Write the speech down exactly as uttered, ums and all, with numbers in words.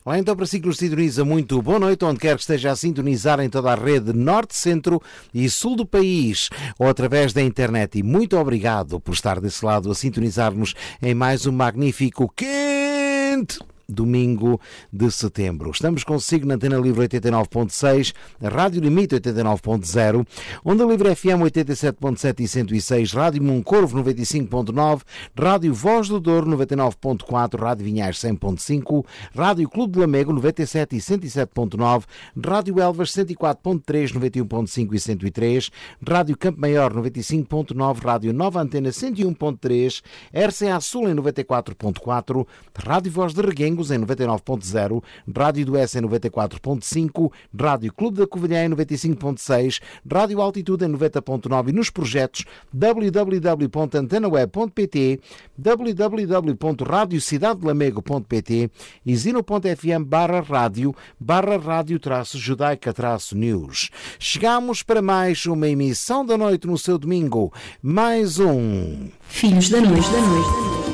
Olá, então para si que nos sintoniza, muito boa noite, onde quer que esteja a sintonizar em toda a rede norte, centro e sul do país, ou através da internet. E muito obrigado por estar desse lado a sintonizar-nos em mais um magnífico quente domingo de setembro. Estamos consigo na Antena Livre oitenta e nove ponto seis, Rádio Limite oitenta e nove ponto zero, Onda Livre F M oitenta e sete ponto sete e cento e seis, Rádio Moncorvo noventa e cinco ponto nove, Rádio Voz do Douro noventa e nove ponto quatro, Rádio Vinhais cem ponto cinco, Rádio Clube de Lamego noventa e sete e cento e sete ponto nove, Rádio Elvas cento e quatro ponto três, noventa e um ponto cinco e cento e três, Rádio Campo Maior noventa e cinco ponto nove, Rádio Nova Antena cento e um ponto três, R C A Sul em noventa e quatro ponto quatro, Rádio Voz de Reguengos em noventa e nove ponto zero, Rádio do S em noventa e quatro ponto cinco, Rádio Clube da Covilhã em noventa e cinco ponto seis, Rádio Altitude em noventa ponto nove e nos projetos w w w ponto antena web ponto p t, w w w ponto radio cidade de lamego ponto p t e zino ponto f m barra rádio barra rádio traço judaica traço news. Chegamos para mais uma emissão da noite no seu domingo. Mais um Filhos da Noite da Noite.